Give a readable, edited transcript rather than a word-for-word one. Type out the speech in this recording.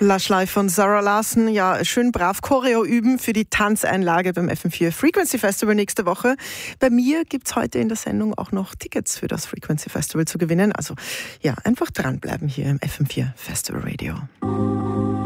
Lush Live von Zara Larsson. Ja, schön brav Choreo üben für die Tanzeinlage beim FM4 Frequency Festival nächste Woche. Bei mir gibt es heute in der Sendung auch noch Tickets für das Frequency Festival zu gewinnen. Also ja, einfach dranbleiben hier im FM4 Festival Radio.